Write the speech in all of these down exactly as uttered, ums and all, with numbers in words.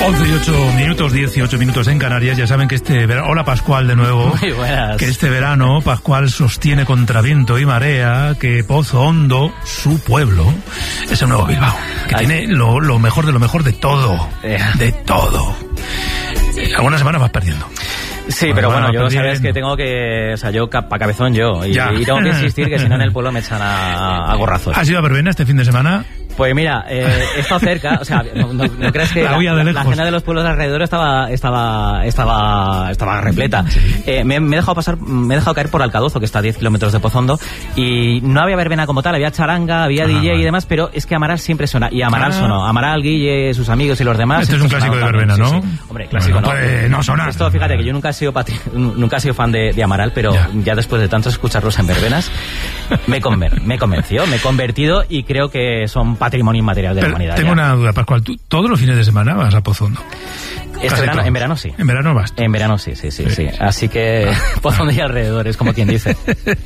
once y ocho minutos, dieciocho minutos en Canarias. Ya saben que este verano... Hola, Pascual, de nuevo. Muy buenas. Que este verano Pascual sostiene contra viento y marea que Pozo Hondo, su pueblo, es el nuevo Bilbao. Que Ay. tiene lo, lo mejor de lo mejor de todo. Eh. De todo. Algunas semanas vas perdiendo. Sí, bueno, pero bueno, yo sabes que tengo que... O sea, yo pa' cabezón yo. Y, y tengo que insistir que si no en el pueblo me echan a, a gorrazos. ¿Has ido a verbena este fin de semana? Pues mira, eh, he estado cerca, o sea, no, no, no crees que la, la, la agenda de los pueblos de alrededor estaba estaba estaba estaba repleta. Sí. Eh, me, me he dejado pasar, me he dejado caer por Alcadozo, que está a diez kilómetros de Pozo Hondo, y no había verbena como tal, había charanga, había ah, D J vale. y demás, pero es que Amaral siempre suena, y Amaral ah. sonó, Amaral, Guille, sus amigos y los demás. Este es un clásico de verbena, ¿no? Sí, sí. Hombre, clásico, bueno, ¿no? Puede no sonar. Esto, fíjate que yo nunca he sido patri... nunca he sido fan de, de Amaral, pero ya. ya después de tanto escucharlos en verbenas, me, conver... me convenció, me he convertido y creo que son patrimonio inmaterial de Pero humanidad, tengo ya. una duda, Pascual. ¿Tú todos los fines de semana vas a Pozo Hondo? Este verano, en verano sí. En verano vas. En verano sí, sí, sí, sí. sí. Así que Pozo Hondo y alrededores, como quien dice.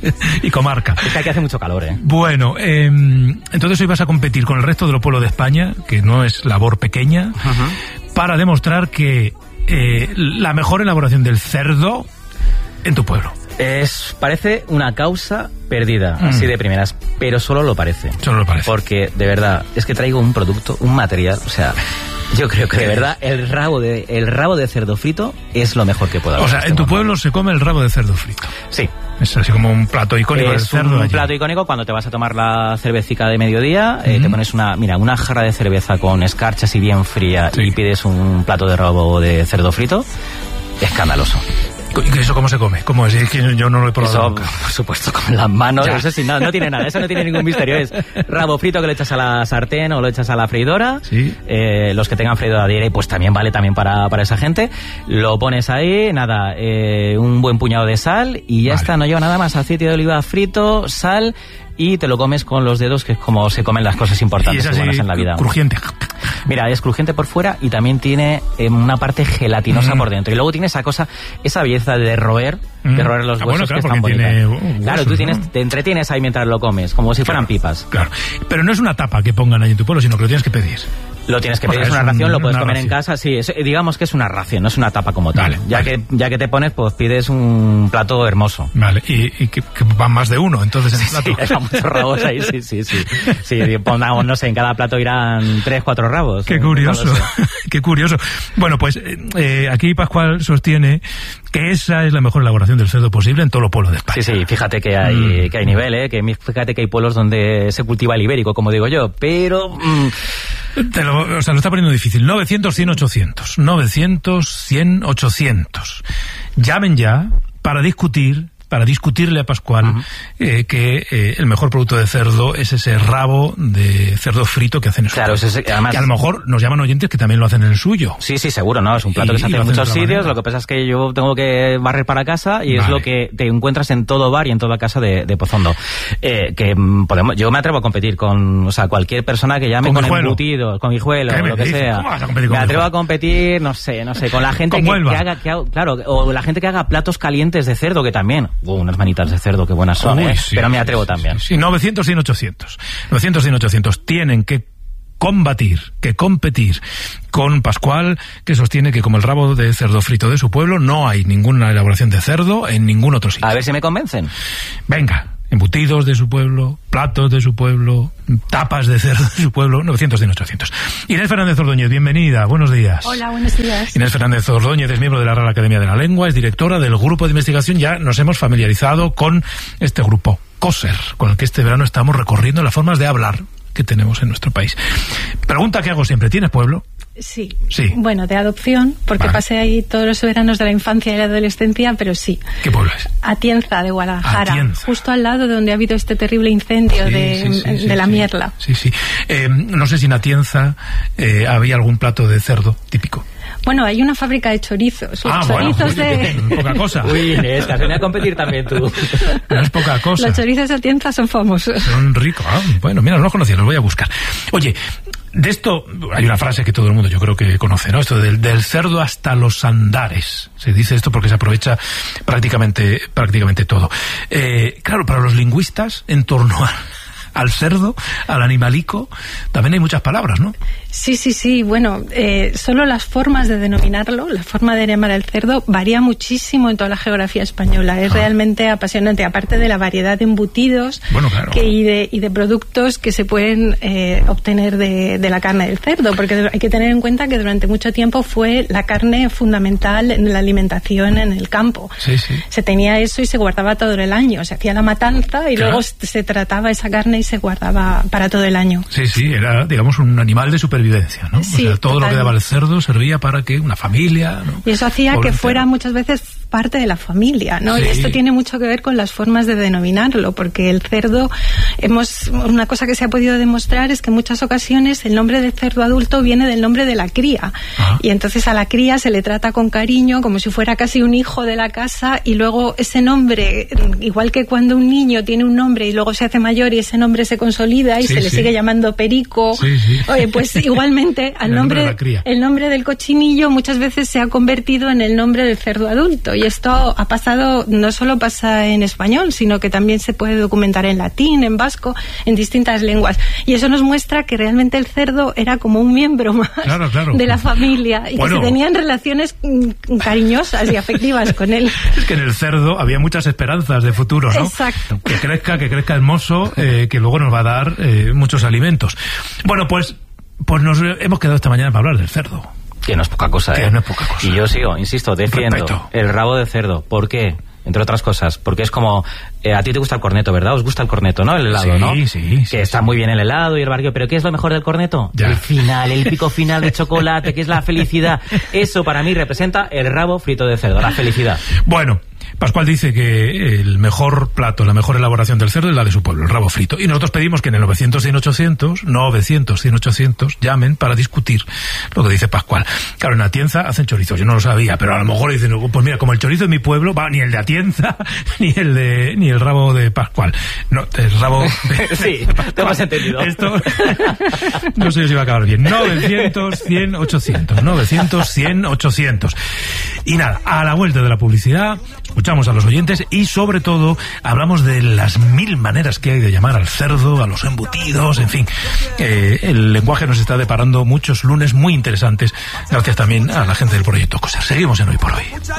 Y comarca. Es que aquí hace mucho calor, ¿eh? Bueno, eh, entonces hoy vas a competir con el resto de los pueblos de España, que no es labor pequeña, uh-huh. para demostrar que eh, la mejor elaboración del cerdo en tu pueblo. Es, parece una causa perdida, mm. así de primeras, pero solo lo parece. Solo lo parece. Porque, de verdad, es que traigo un producto, un material, o sea, yo creo que de verdad el rabo de el rabo de cerdo frito es lo mejor que pueda haber. O sea, en, este en tu momento. pueblo se come el rabo de cerdo frito. Sí. Es así como un plato icónico del cerdo. Es un allí. plato icónico cuando te vas a tomar la cervecica de mediodía, uh-huh. eh, te pones una, mira, una jarra de cerveza con escarcha así bien fría sí. y pides un plato de rabo de cerdo frito, escandaloso. ¿Y eso cómo se come? ¿Cómo es? Es que yo no lo he probado eso, nunca. Por supuesto, con las manos. Ya. Eso sí, no, no tiene nada. Eso no tiene ningún misterio. Es rabo frito que lo echas a la sartén o lo echas a la freidora. Sí. Eh, los que tengan freidora de aire, pues también vale también para, para esa gente. Lo pones ahí, nada, eh, un buen puñado de sal y ya vale. está. No lleva nada más. Aceite de oliva frito, sal y te lo comes con los dedos, que es como se comen las cosas importantes y, así, y buenas en la vida. Crujiente. Mira, es crujiente por fuera y también tiene eh, una parte gelatinosa mm. por dentro. Y luego tiene esa cosa, esa belleza de roer, mm. de roer los huesos, ah, bueno, claro, que están bonitas. Tiene huesos, claro, tú tienes, ¿no? te entretienes ahí mientras lo comes, como si fueran claro, pipas. Claro, pero no es una tapa que pongan ahí en tu pueblo, sino que lo tienes que pedir. Lo tienes que o pedir, sea, es una es ración, un, lo puedes comer ración. en casa, sí, es, digamos que es una ración, no es una tapa como tal. Vale, ya vale. que ya que te pones, pues pides un plato hermoso. Vale, y, y que, que van más de uno, entonces en el plato. Sí, hay muchos rabos ahí, sí, sí, sí. Sí, pongamos, no sé, en cada plato irán tres, cuatro rabos. Qué curioso, no qué curioso. Bueno, pues eh, aquí Pascual sostiene que esa es la mejor elaboración del cerdo posible en todo el pueblo de España. Sí, sí, fíjate que hay, mm. que hay nivel, ¿eh? Que fíjate que hay pueblos donde se cultiva el ibérico, como digo yo, pero... Mm, Te lo, o sea, lo está poniendo difícil. novecientos, cien, ochocientos. novecientos, cien, ochocientos. Llamen ya para discutir, para discutirle a Pascual uh-huh. eh, que eh, el mejor producto de cerdo es ese rabo de cerdo frito que hacen en su Claro, ese, además... Que a lo mejor nos llaman oyentes que también lo hacen en el suyo. Sí, sí, seguro, ¿no? Es un plato y, que se hace en muchos sitios. Manera. Lo que pasa es que yo tengo que barrer para casa y vale. es lo que te encuentras en todo bar y en toda casa de, de Pozo Hondo. Eh, que podemos, yo me atrevo a competir con, o sea, cualquier persona que llame con, con embutidos, con guijuelo, o lo que sea. ¿Cómo vas a competir con me atrevo guijuelo? a competir, no sé, no sé, con la gente que, que haga, que haga, claro, o la gente que haga platos calientes de cerdo, que también, uh, unas manitas de cerdo que buenas son, Uy, ¿eh? Sí, pero me atrevo sí, también. Sí, sí. novecientos, cien, ochocientos. novecientos, cien, ochocientos. Tienen que combatir, que competir con Pascual, que sostiene que como el rabo de cerdo frito de su pueblo no hay ninguna elaboración de cerdo en ningún otro sitio. A ver si me convencen. Venga, embutidos de su pueblo, platos de su pueblo, tapas de cerdo de su pueblo, novecientos, cien, ochocientos. Inés Fernández Ordóñez, bienvenida, buenos días. Hola, buenos días. Inés Fernández Ordóñez es miembro de la Real Academia de la Lengua, es directora del grupo de investigación, ya nos hemos familiarizado con este grupo, COSER, con el que este verano estamos recorriendo las formas de hablar que tenemos en nuestro país. Pregunta que hago siempre, ¿tienes pueblo? Sí. Sí. Bueno, de adopción, porque vale. pasé ahí todos los veranos de la infancia y la adolescencia, pero sí. ¿Qué pueblo es? Atienza, de Guadalajara. Atienza. Justo al lado de donde ha habido este terrible incendio sí, de, sí, sí, de sí, la sí. Mierla. Sí, sí. Eh, no sé si en Atienza eh, había algún plato de cerdo típico. Bueno, hay una fábrica de chorizos. Ah, chorizos bueno, de... bien, poca cosa. Uy, Inés, que has venido a competir también tú. No es poca cosa. Los chorizos de Atienza son famosos. Son ricos. Ah, bueno, mira, no los conocía, los voy a buscar. Oye, de esto hay una frase que todo el mundo yo creo que conoce, ¿no? Esto del, del cerdo hasta los andares. Se dice esto porque se aprovecha prácticamente, prácticamente todo. Eh, claro, para los lingüistas, en torno a al cerdo, al animalico, también hay muchas palabras, ¿no? Sí, sí, sí. Bueno, eh, solo las formas de denominarlo, la forma de llamar al cerdo, varía muchísimo en toda la geografía española. Es ah. realmente apasionante, aparte de la variedad de embutidos bueno, claro. que, y, de, y de productos que se pueden eh, obtener de, de la carne del cerdo, porque hay que tener en cuenta que durante mucho tiempo fue la carne fundamental en la alimentación en el campo. Sí, sí. Se tenía eso y se guardaba todo el año. Se hacía la matanza y claro. luego se trataba esa carne y se guardaba para todo el año. Sí, sí, era, digamos, un animal de supervivencia, ¿no? Sí, o sea, todo totalmente. Lo que daba el cerdo servía para que una familia, ¿no? Y eso hacía Pobre que fuera cerdo. muchas veces parte de la familia, ¿no? Sí. Y esto tiene mucho que ver con las formas de denominarlo, porque el cerdo, hemos una cosa que se ha podido demostrar es que en muchas ocasiones el nombre del cerdo adulto viene del nombre de la cría. Ah. Y entonces a la cría se le trata con cariño, como si fuera casi un hijo de la casa, y luego ese nombre, igual que cuando un niño tiene un nombre y luego se hace mayor y ese nombre se consolida y sí, se le sí. sigue llamando Perico, sí, sí. oye, pues igualmente al el nombre, nombre, de la el nombre del cochinillo muchas veces se ha convertido en el nombre del cerdo adulto, y esto ha pasado, no solo pasa en español, sino que también se puede documentar en latín, en vasco, en distintas lenguas, y eso nos muestra que realmente el cerdo era como un miembro más claro, claro. de la familia y bueno, que se tenían relaciones cariñosas y afectivas con él. Es que en el cerdo había muchas esperanzas de futuro, ¿no? Exacto. Que crezca, que crezca hermoso, eh, que luego nos va a dar eh, muchos alimentos. Bueno, pues, pues nos hemos quedado esta mañana para hablar del cerdo. Que no es poca cosa, que ¿eh? no es poca cosa. Y yo sigo, insisto, defiendo Respeto. el rabo de cerdo. ¿Por qué? Entre otras cosas, porque es como, eh, a ti te gusta el corneto, ¿verdad? Os gusta el corneto, ¿no? El helado, sí, ¿no? Sí, sí. Que sí, está sí. muy bien el helado y el barrio, pero ¿qué es lo mejor del corneto? Ya. El final, el pico final de chocolate, que es la felicidad. Eso para mí representa el rabo frito de cerdo, la felicidad. Bueno, Pascual dice que el mejor plato, la mejor elaboración del cerdo es la de su pueblo, el rabo frito. Y nosotros pedimos que en el novecientos cien ochocientos, novecientos cien ochocientos, llamen para discutir lo que dice Pascual. Claro, en Atienza hacen chorizos, yo no lo sabía, pero a lo mejor dicen, pues mira, como el chorizo de mi pueblo, va, ni el de Atienza, ni el de ni el rabo de Pascual. No, el rabo de, sí, te has entendido. Esto, no sé si va a acabar bien. novecientos cien ochocientos, novecientos cien ochocientos. Y nada, a la vuelta de la publicidad, escuchamos a los oyentes y sobre todo hablamos de las mil maneras que hay de llamar al cerdo, a los embutidos, en fin. Eh, el lenguaje nos está deparando muchos lunes muy interesantes, gracias también a la gente del proyecto COSER. Seguimos en Hoy por Hoy.